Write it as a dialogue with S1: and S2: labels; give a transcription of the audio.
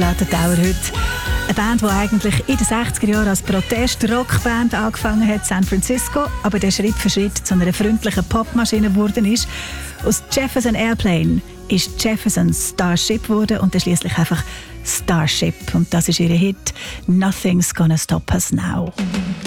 S1: startet auch heute. Eine Band, die eigentlich in den 60er Jahren als Protest-Rockband angefangen hat, San Francisco, aber der Schritt für Schritt zu einer freundlichen Popmaschine geworden ist. Aus Jefferson Airplane ist Jefferson Starship geworden und dann schliesslich einfach Starship. Und das ist ihr Hit «Nothing's Gonna Stop Us Now».